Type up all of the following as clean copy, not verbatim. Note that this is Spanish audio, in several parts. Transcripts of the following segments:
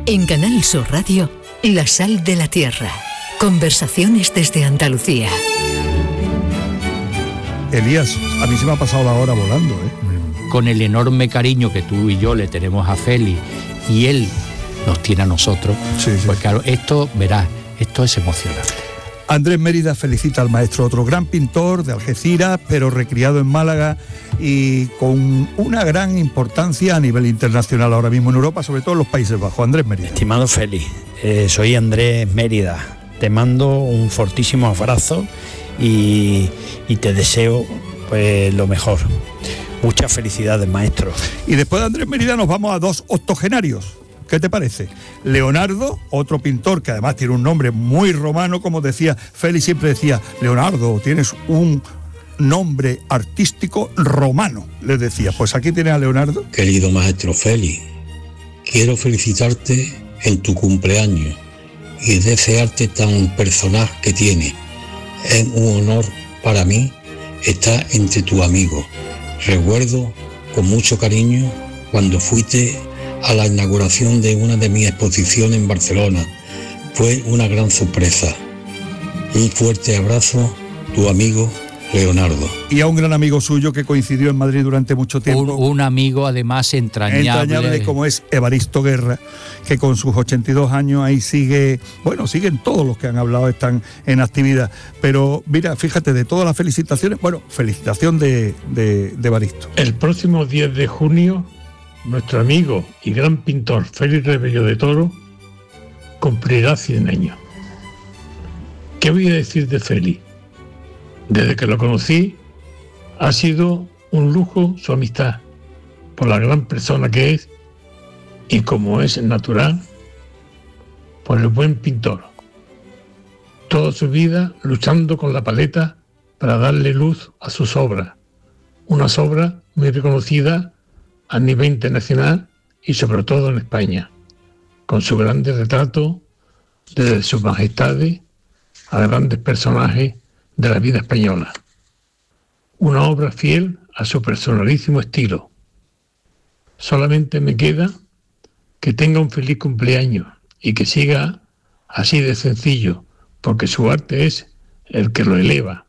En Canal Sur Radio, La Sal de la Tierra. Conversaciones desde Andalucía. Elías, a mí se me ha pasado la hora volando, ¿eh? Con el enorme cariño que tú y yo le tenemos a Félix y él nos tiene a nosotros, sí. Pues claro, esto es emocionante. Andrés Mérida felicita al maestro, otro gran pintor de Algeciras, pero recriado en Málaga y con una gran importancia a nivel internacional ahora mismo en Europa, sobre todo en los Países Bajos. Andrés Mérida. Estimado Félix, soy Andrés Mérida. Te mando un fortísimo abrazo y te deseo pues lo mejor. Muchas felicidades, maestro. Y después de Andrés Mérida nos vamos a dos octogenarios. ¿Qué te parece? Leonardo, otro pintor que además tiene un nombre muy romano, como decía Félix, siempre decía, Leonardo, tienes un nombre artístico romano, les decía. Pues aquí tienes a Leonardo. Querido maestro Félix, quiero felicitarte en tu cumpleaños y desearte tan personal que tienes. Es un honor para mí estar entre tus amigos. Recuerdo con mucho cariño cuando fuiste a la inauguración de una de mis exposiciones en Barcelona. Fue una gran sorpresa. Un fuerte abrazo, tu amigo Leonardo. Y a un gran amigo suyo que coincidió en Madrid durante mucho tiempo. Un amigo además entrañable como es Evaristo Guerra, que con sus 82 años ahí sigue, bueno, siguen todos los que han hablado, están en actividad. Pero mira, fíjate, de todas las felicitaciones, bueno, felicitación de Evaristo. El próximo 10 de junio, nuestro amigo y gran pintor Félix Rebello de Toro cumplirá 100 años. ¿Qué voy a decir de Félix? Desde que lo conocí, ha sido un lujo su amistad, por la gran persona que es y como es natural, por el buen pintor. Toda su vida luchando con la paleta para darle luz a sus obras, unas obras muy reconocidas a nivel internacional y sobre todo en España, con su grande retrato desde sus majestades a grandes personajes de la vida española. Una obra fiel a su personalísimo estilo. Solamente me queda que tenga un feliz cumpleaños y que siga así de sencillo, porque su arte es el que lo eleva.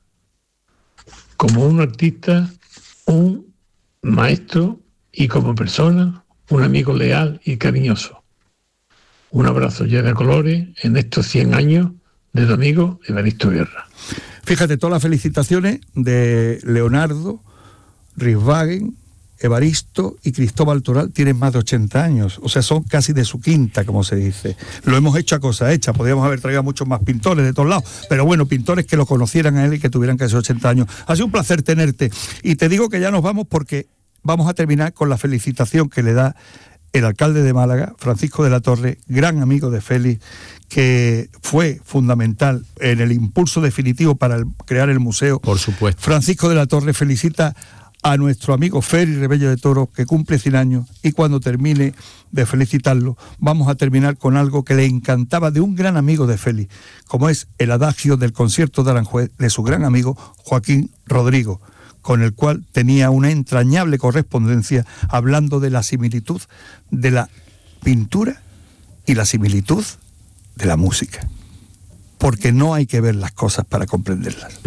Como un artista, un maestro y como persona, un amigo leal y cariñoso. Un abrazo lleno de colores en estos 100 años de tu amigo Evaristo Guerra. Fíjate, todas las felicitaciones de Leonardo, Rieswagen, Evaristo y Cristóbal Toral tienen más de 80 años, o sea, son casi de su quinta, como se dice. Lo hemos hecho a cosa hecha, podríamos haber traído a muchos más pintores de todos lados, pero bueno, pintores que lo conocieran a él y que tuvieran casi 80 años. Ha sido un placer tenerte, y te digo que ya nos vamos porque vamos a terminar con la felicitación que le da el alcalde de Málaga, Francisco de la Torre, gran amigo de Félix, que fue fundamental en el impulso definitivo para crear el museo. Por supuesto. Francisco de la Torre felicita a nuestro amigo Félix Rebello de Toro, que cumple 100 años, y cuando termine de felicitarlo, vamos a terminar con algo que le encantaba de un gran amigo de Félix, como es el adagio del concierto de Aranjuez de su gran amigo Joaquín Rodrigo, con el cual tenía una entrañable correspondencia hablando de la similitud de la pintura y la similitud de la música, porque no hay que ver las cosas para comprenderlas.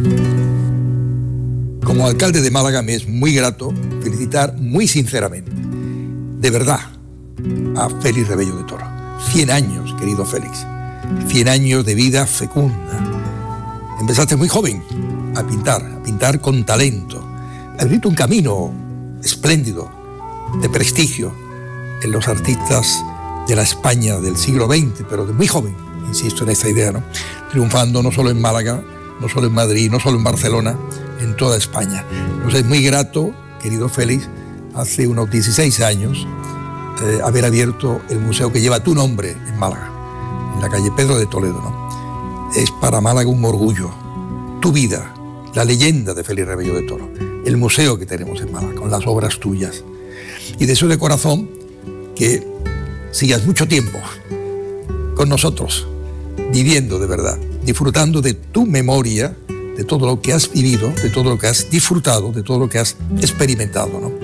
Como alcalde de Málaga me es muy grato felicitar muy sinceramente, de verdad, a Félix Rebello de Toro. 100 años, querido Félix, 100 años de vida fecunda. Empezaste muy joven a pintar con talento. Abriste un camino espléndido, de prestigio, en los artistas de la España del siglo XX, pero de muy joven, insisto en esta idea, ¿no? Triunfando no solo en Málaga, no solo en Madrid, no solo en Barcelona, en toda España. Nos es muy grato, querido Félix, hace unos 16 años, haber abierto el museo que lleva tu nombre en Málaga, en la calle Pedro de Toledo, ¿no? Es para Málaga un orgullo, tu vida, la leyenda de Félix Rebello de Toro, el museo que tenemos en Málaga, con las obras tuyas. Y deseo de corazón que sigas mucho tiempo con nosotros, viviendo de verdad, disfrutando de tu memoria, de todo lo que has vivido, de todo lo que has disfrutado, de todo lo que has experimentado, ¿no?